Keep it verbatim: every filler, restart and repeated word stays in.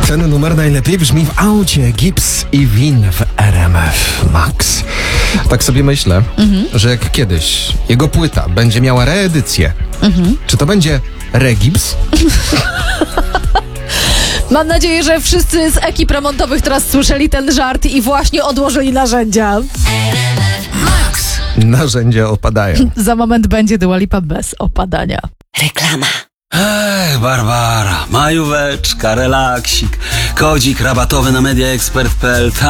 Ten numer najlepiej brzmi w aucie Gibbs i Win w R M F Max. Tak sobie myślę, mhm. że jak kiedyś jego płyta będzie miała reedycję, mhm. czy to będzie Regibbs? Mam nadzieję, że wszyscy z ekip remontowych teraz słyszeli ten żart i właśnie odłożyli narzędzia. Max. Narzędzia opadają. Za moment będzie Dua Lipa bez opadania. Reklama. Ech, Barbara, majóweczka, relaksik, kodzik rabatowy na mediaexpert kropka p l.